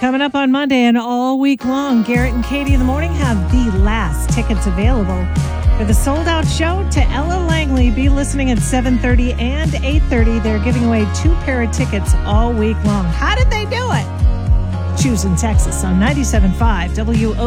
Coming up on Monday and all week long, Garrett and Katie in the morning have the last tickets available for the sold-out show to Ella Langley. Be listening at 7:30 and 8:30. They're giving away 2 pair of tickets all week long. How did they do it? Choosing Texas on 97.5 WO.